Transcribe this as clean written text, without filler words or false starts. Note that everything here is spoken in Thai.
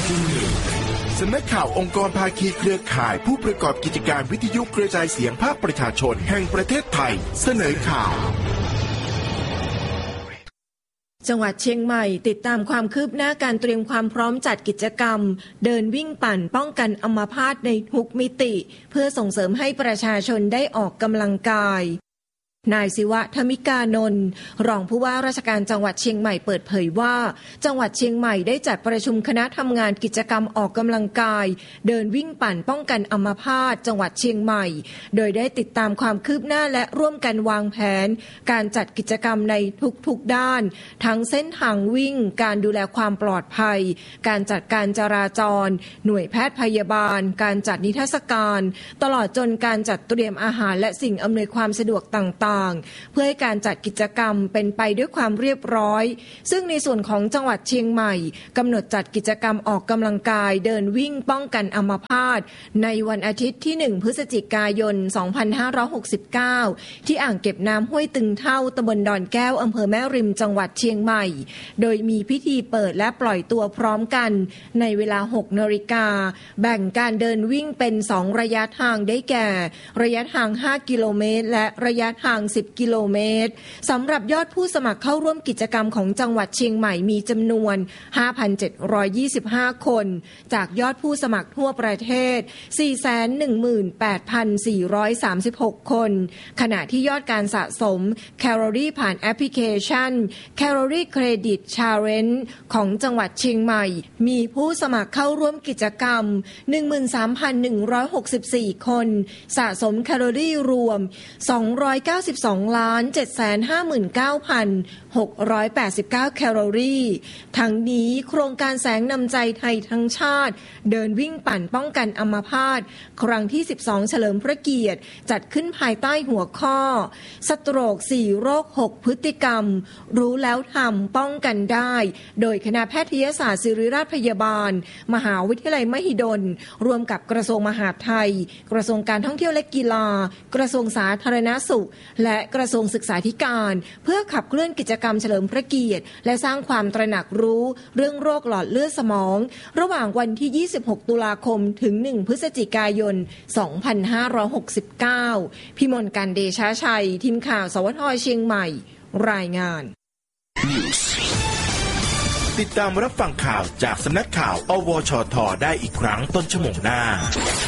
สำนักข่าวองค์กรภาคีเครือข่ายผู้ประกอบกิจการวิทยุกระจายเสียงภาคประชาชนแห่งประเทศไทยเสนอข่าวจังหวัดเชียงใหม่ติดตามความคืบหน้าการเตรียมความพร้อมจัดกิจกรรมเดินวิ่งปั่นป้องกันอัมพาตในทุกมิติเพื่อส่งเสริมให้ประชาชนได้ออกกำลังกายนายศิวะธมิกานนท์รองผู้ว่าราชการจังหวัดเชียงใหม่เปิดเผยว่าจังหวัดเชียงใหม่ได้จัดประชุมคณะทำงานกิจกรรมออกกำลังกายเดินวิ่งปั่นป้องกันอัมพาตจังหวัดเชียงใหม่โดยได้ติดตามความคืบหน้าและร่วมกันวางแผนการจัดกิจกรรมในทุกๆด้านทั้งเส้นทางวิ่งการดูแลความปลอดภัยการจัดการจราจรหน่วยแพทย์พยาบาลการจัดนิทรรศการตลอดจนการจัดเตรียมอาหารและสิ่งอำนวยความสะดวกต่างเพื่อให้การจัดกิจกรรมเป็นไปด้วยความเรียบร้อยซึ่งในส่วนของจังหวัดเชียงใหม่กำหนดจัดกิจกรรมออกกำลังกายเดินวิ่งป้องกันอัมพาตในวันอาทิตย์ที่1พฤศจิกายน2569ที่อ่างเก็บน้ำห้วยตึงเท่าตำบลดอนแก้วอำเภอแม่ริมจังหวัดเชียงใหม่โดยมีพิธีเปิดและปล่อยตัวพร้อมกันในเวลา 6 นาฬิกาแบ่งการเดินวิ่งเป็น2ระยะทางได้แก่ระยะทาง5กิโลเมตรและระยะทาง10กิโลเมตรสำหรับยอดผู้สมัครเข้าร่วมกิจกรรมของจังหวัดเชียงใหม่มีจำนวน 5,725 คนจากยอดผู้สมัครทั่วประเทศ 418,436 คนขณะที่ยอดการสะสมแคลอรี่ผ่านแอปพลิเคชัน Calorie Credit Challenge ของจังหวัดเชียงใหม่มีผู้สมัครเข้าร่วมกิจกรรม 13,164 คนสะสมแคลอรี่รวม 292,759,689 แคลอรี่ทั้งนี้โครงการแสงนำใจไทยทั้งชาติเดินวิ่งปั่นป้องกันอัมพาตครั้งที่12เฉลิมพระเกียรติจัดขึ้นภายใต้หัวข้อสโตรก4โรค6พฤติกรรมรู้แล้วทำป้องกันได้โดยคณะแพทยศาสตร์ศิริราชพยาบาลมหาวิทยาลัยมหิดลร่วมกับกระทรวงมหาดไทยกระทรวงการท่องเที่ยวและกีฬากระทรวงสาธารณสุขและกระทรวงศึกษาธิการเพื่อขับเคลื่อนกิจกรรมเฉลิมพระเกียรติและสร้างความตระหนักรู้เรื่องโรคหลอดเลือดสมองระหว่างวันที่26ตุลาคมถึง1พฤศจิกายน2569พิมลการเดชะชัยทีมข่าวสวทเชียงใหม่รายงานติดตามรับฟังข่าวจากสำนักข่าวอวชท.ได้อีกครั้งต้นชั่วโมงหน้า